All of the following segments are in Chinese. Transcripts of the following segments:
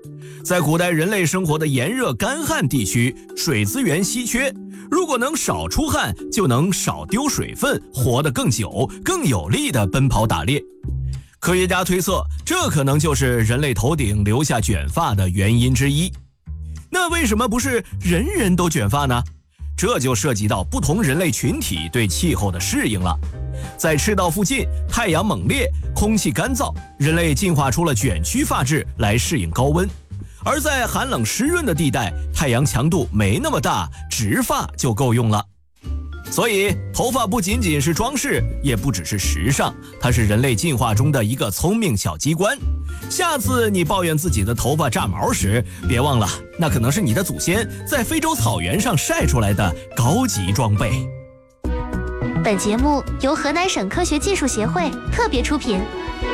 在古代人类生活的炎热干旱地区，水资源稀缺，如果能少出汗，就能少丢水分，活得更久，更有力地奔跑打猎。科学家推测，这可能就是人类头顶留下卷发的原因之一。那为什么不是人人都卷发呢？这就涉及到不同人类群体对气候的适应了。在赤道附近，太阳猛烈，空气干燥，人类进化出了卷曲发质来适应高温。而在寒冷湿润的地带，太阳强度没那么大，直发就够用了。所以头发不仅仅是装饰，也不只是时尚，它是人类进化中的一个聪明小机关。下次你抱怨自己的头发炸毛时，别忘了，那可能是你的祖先在非洲草原上晒出来的高级装备。 本节目由河南省科学技术协会特别出品。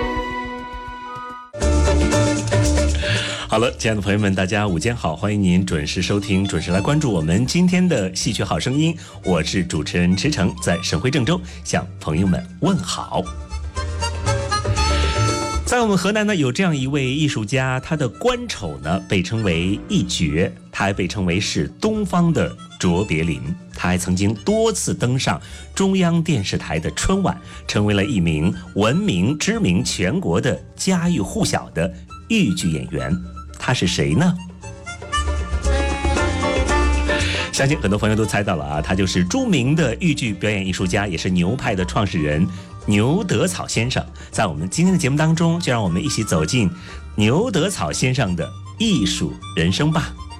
好了，亲爱的朋友们，大家午间好，欢迎您准时收听，准时来关注我们今天的戏曲好声音。我是主持人池诚，在省会郑州向朋友们问好。在我们河南呢，有这样一位艺术家，他的官丑呢被称为一绝，他还被称为是东方的卓别林。他还曾经多次登上中央电视台的春晚，成为了一名闻名知名全国的家喻户晓的豫剧演员。他是谁呢？相信很多朋友都猜到了啊，他就是著名的豫剧表演艺术家，也是牛派的创始人牛德草先生。在我们今天的节目当中，就让我们一起走进牛德草先生的艺术人生吧。